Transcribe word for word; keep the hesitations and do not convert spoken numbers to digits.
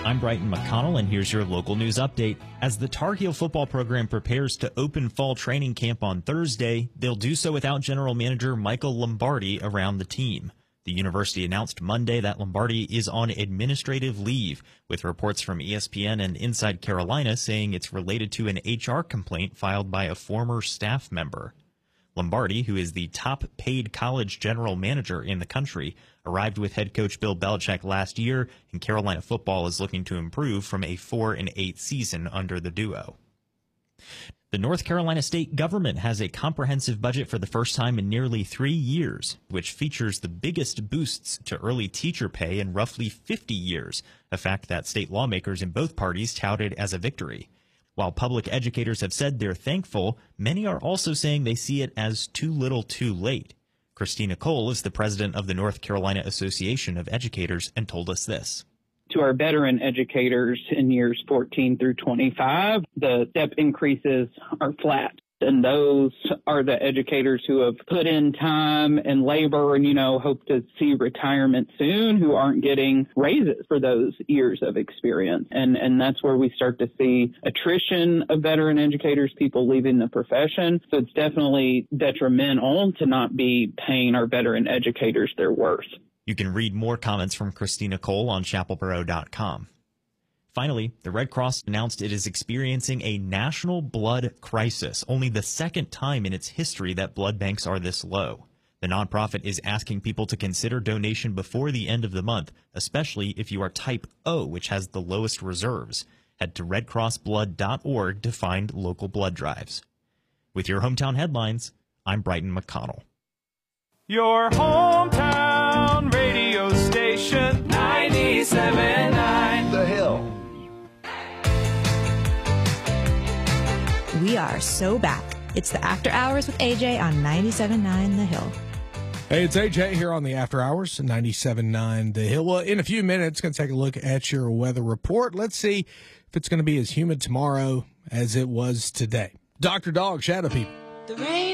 I'm Brighton McConnell, and here's your local news update. As the Tar Heel football program prepares to open fall training camp on Thursday, they'll do so without general manager Michael Lombardi around the team. The university announced Monday that Lombardi is on administrative leave, with reports from E S P N and Inside Carolina saying it's related to an H R complaint filed by a former staff member. Lombardi, who is the top-paid college general manager in the country, arrived with head coach Bill Belichick last year, and Carolina football is looking to improve from a four and eight season under the duo. The North Carolina state government has a comprehensive budget for the first time in nearly three years, which features the biggest boosts to early teacher pay in roughly fifty years, a fact that state lawmakers in both parties touted as a victory. While public educators have said they're thankful, many are also saying they see it as too little too late. Christina Cole is the president of the North Carolina Association of Educators and told us this. To our veteran educators in years fourteen through twenty-five, the step increases are flat. And those are the educators who have put in time and labor and, you know, hope to see retirement soon, who aren't getting raises for those years of experience. And, and that's where we start to see attrition of veteran educators, people leaving the profession. So it's definitely detrimental to not be paying our veteran educators their worth. You can read more comments from Christina Cole on chapel boro dot com. Finally, the Red Cross announced it is experiencing a national blood crisis, only the second time in its history that blood banks are this low. The nonprofit is asking people to consider donation before the end of the month, especially if you are type O, which has the lowest reserves. Head to red cross blood dot org to find local blood drives. With your hometown headlines, I'm Brighton McConnell. Your hometown radio station, ninety-seven point nine The Hill. We are so back. It's the After Hours with A J on ninety-seven point nine The Hill. Hey, it's A J here on the After Hours, ninety-seven point nine The Hill. Well, in a few minutes, going to take a look at your weather report. Let's see if it's going to be as humid tomorrow as it was today. Doctor Dog, Shadow People. The rain